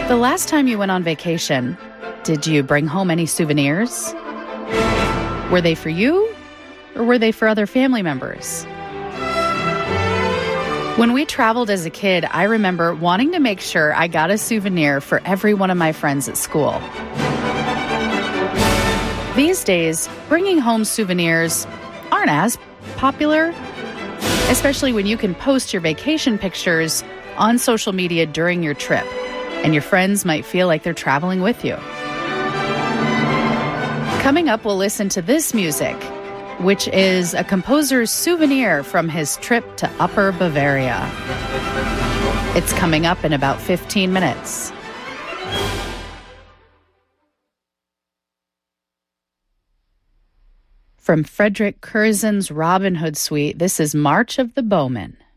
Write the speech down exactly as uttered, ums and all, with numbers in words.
The last time you went on vacation, did you bring home any souvenirs? Were they for you, or were they for other family members? When we traveled as a kid, I remember wanting to make sure I got a souvenir for every one of my friends at school. These days, bringing home souvenirs aren't as popular, especially when you can post your vacation pictures on social media during your trip, and your friends might feel like they're traveling with you. Coming up, we'll listen to this music, which is a composer's souvenir from his trip to Upper Bavaria. It's coming up in about fifteen minutes. From Frederick Curzon's Robin Hood Suite, this is March of the Bowmen.